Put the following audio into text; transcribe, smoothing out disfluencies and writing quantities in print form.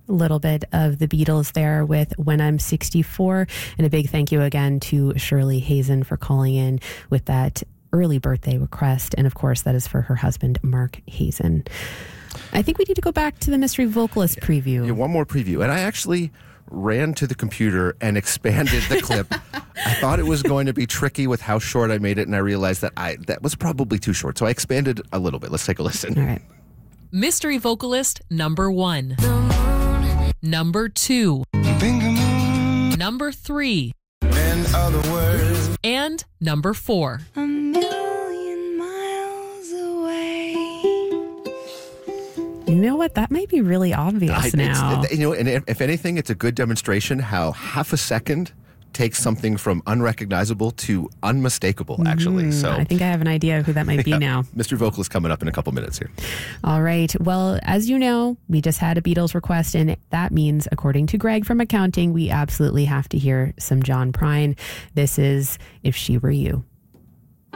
A little bit of the Beatles there with When I'm 64. And a big thank you again to Shirley Hazen for calling in with that early birthday request. And of course, that is for her husband, Mark Hazen. I think we need to go back to the Mystery Vocalist preview. Yeah, one more preview. And I actually ran to the computer and expanded the clip. I thought it was going to be tricky with how short I made it, and I realized that was probably too short. So I expanded a little bit. Let's take a listen. All right. Mystery Vocalist number 1. Number 2. Number 3. In other words. And number 4. A million miles away. You know what? That might be really obvious now. And if anything, it's a good demonstration how half a second takes something from unrecognizable to unmistakable, actually. So I think I have an idea of who that might be now. Mystery Vocalist coming up in a couple minutes here. All right. Well, as you know, we just had a Beatles request, and that means, according to Greg from accounting, we absolutely have to hear some John Prine. This is If She Were You.